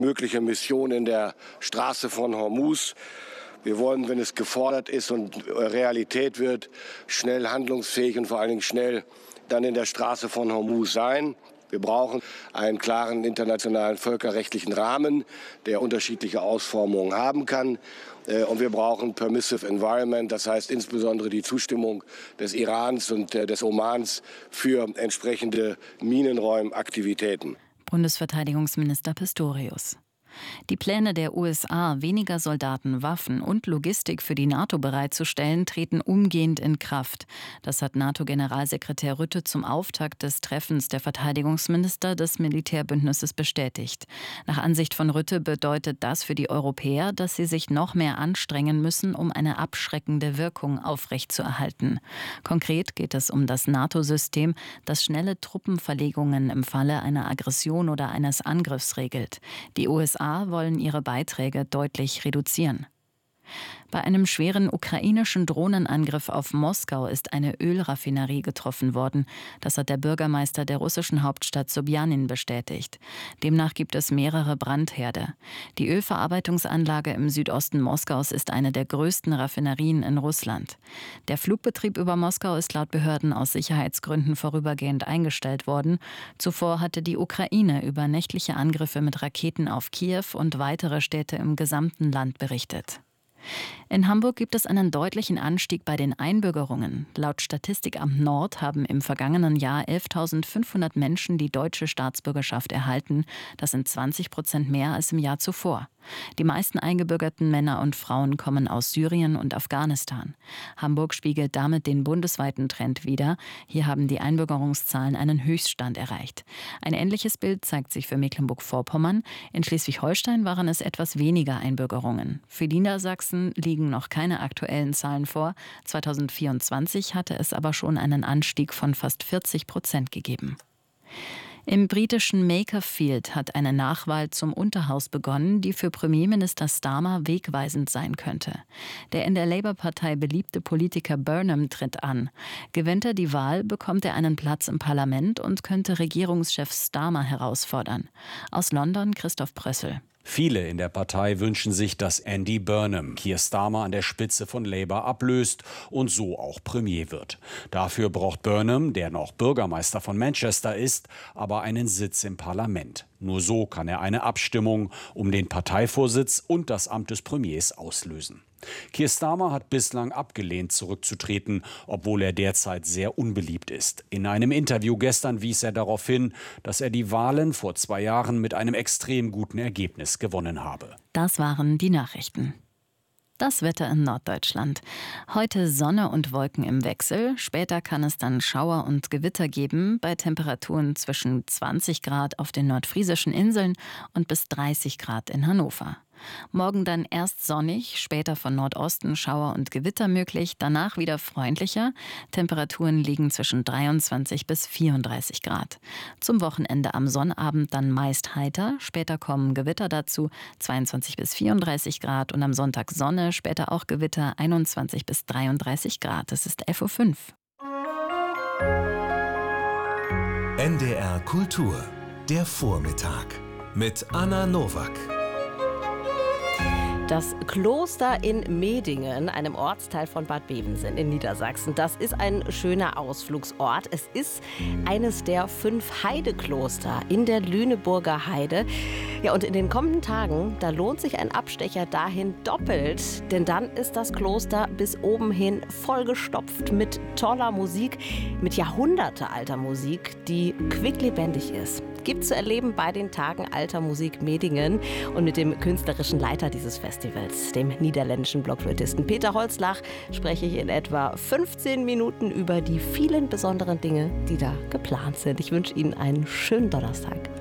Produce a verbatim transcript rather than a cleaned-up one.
mögliche Mission in der Straße von Hormuz. Wir wollen, wenn es gefordert ist und Realität wird, schnell handlungsfähig und vor allen Dingen schnell dann in der Straße von Hormuz sein. Wir brauchen einen klaren internationalen völkerrechtlichen Rahmen, der unterschiedliche Ausformungen haben kann. Und wir brauchen Permissive Environment, das heißt insbesondere die Zustimmung des Irans und des Omans für entsprechende Minenräumaktivitäten. Bundesverteidigungsminister Pistorius. Die Pläne der U S A, weniger Soldaten, Waffen und Logistik für die NATO bereitzustellen, treten umgehend in Kraft. Das hat NATO-Generalsekretär Rutte zum Auftakt des Treffens der Verteidigungsminister des Militärbündnisses bestätigt. Nach Ansicht von Rutte bedeutet das für die Europäer, dass sie sich noch mehr anstrengen müssen, um eine abschreckende Wirkung aufrechtzuerhalten. Konkret geht es um das NATO-System, das schnelle Truppenverlegungen im Falle einer Aggression oder eines Angriffs regelt. Die U S A wollen ihre Beiträge deutlich reduzieren. Bei einem schweren ukrainischen Drohnenangriff auf Moskau ist eine Ölraffinerie getroffen worden. Das hat der Bürgermeister der russischen Hauptstadt Sobjanin bestätigt. Demnach gibt es mehrere Brandherde. Die Ölverarbeitungsanlage im Südosten Moskaus ist eine der größten Raffinerien in Russland. Der Flugbetrieb über Moskau ist laut Behörden aus Sicherheitsgründen vorübergehend eingestellt worden. Zuvor hatte die Ukraine über nächtliche Angriffe mit Raketen auf Kiew und weitere Städte im gesamten Land berichtet. In Hamburg gibt es einen deutlichen Anstieg bei den Einbürgerungen. Laut Statistikamt Nord haben im vergangenen Jahr elftausendfünfhundert Menschen die deutsche Staatsbürgerschaft erhalten. Das sind zwanzig Prozent mehr als im Jahr zuvor. Die meisten eingebürgerten Männer und Frauen kommen aus Syrien und Afghanistan. Hamburg spiegelt damit den bundesweiten Trend wider. Hier haben die Einbürgerungszahlen einen Höchststand erreicht. Ein ähnliches Bild zeigt sich für Mecklenburg-Vorpommern. In Schleswig-Holstein waren es etwas weniger Einbürgerungen. Für Niedersachsen liegen noch keine aktuellen Zahlen vor. zweitausendvierundzwanzig hatte es aber schon einen Anstieg von fast vierzig Prozent gegeben. Im britischen Makerfield hat eine Nachwahl zum Unterhaus begonnen, die für Premierminister Starmer wegweisend sein könnte. Der in der Labour-Partei beliebte Politiker Burnham tritt an. Gewinnt er die Wahl, bekommt er einen Platz im Parlament und könnte Regierungschef Starmer herausfordern. Aus London Christoph Prössel. Viele in der Partei wünschen sich, dass Andy Burnham Keir Starmer an der Spitze von Labour ablöst und so auch Premier wird. Dafür braucht Burnham, der noch Bürgermeister von Manchester ist, aber einen Sitz im Parlament. Nur so kann er eine Abstimmung um den Parteivorsitz und das Amt des Premiers auslösen. Keir Starmer hat bislang abgelehnt, zurückzutreten, obwohl er derzeit sehr unbeliebt ist. In einem Interview gestern wies er darauf hin, dass er die Wahlen vor zwei Jahren mit einem extrem guten Ergebnis gewonnen habe. Das waren die Nachrichten. Das Wetter in Norddeutschland. Heute Sonne und Wolken im Wechsel. Später kann es dann Schauer und Gewitter geben, bei Temperaturen zwischen zwanzig Grad auf den nordfriesischen Inseln und bis dreißig Grad in Hannover. Morgen dann erst sonnig, später von Nordosten Schauer und Gewitter möglich, danach wieder freundlicher. Temperaturen liegen zwischen dreiundzwanzig bis vierunddreißig Grad. Zum Wochenende am Sonnabend dann meist heiter, später kommen Gewitter dazu, zweiundzwanzig bis vierunddreißig Grad und am Sonntag Sonne, später auch Gewitter, einundzwanzig bis dreiunddreißig Grad. Das ist F U fünf. N D R Kultur, der Vormittag mit Anna Nowak. Das Kloster in Medingen, einem Ortsteil von Bad Bevensen in Niedersachsen, das ist ein schöner Ausflugsort. Es ist eines der fünf Heidekloster in der Lüneburger Heide. Ja, und in den kommenden Tagen, da lohnt sich ein Abstecher dahin doppelt, denn dann ist das Kloster bis oben hin vollgestopft mit toller Musik, mit jahrhundertealter Musik, die quicklebendig ist. Gibt zu erleben bei den Tagen Alter Musik Medingen und mit dem künstlerischen Leiter dieses Festivals, dem niederländischen Blockflötisten Peter Holzlach, spreche ich in etwa fünfzehn Minuten über die vielen besonderen Dinge, die da geplant sind. Ich wünsche Ihnen einen schönen Donnerstag.